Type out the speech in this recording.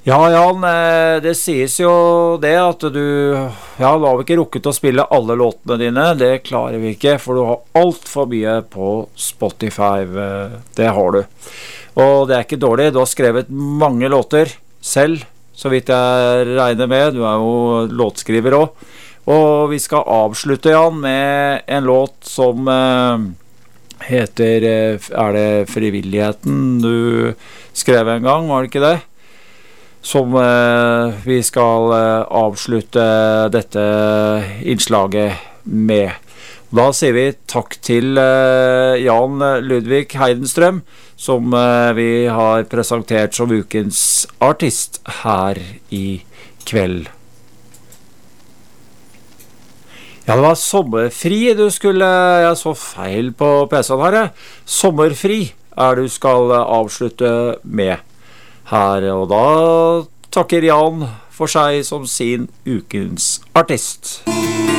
Ja, Jan, det sies jo det at du, ja, da har vi ikke rukket å spille alle låtene dine, det klarer vi ikke, for du har alt for mye på Spotify, det har du. Og det er ikke dårlig, du har skrevet mange låter selv, så vidt jeg regner med, du er jo låtskriver også. Og vi skal avslutte, Jan, med en låt som heter, er det Frivilligheten du skrev en gang, var det ikke det? Som vi skal avslutte dette innslaget med. Da sier vi takk til Jan Ludvig Heidenstrøm, som vi har presentert som ukens artist her i kveld. Ja, det var sommerfri du skulle, jeg så feil på PC-en her. Sommerfri du skal avslutte med her, og da takker Jan for seg som sin ukens artist.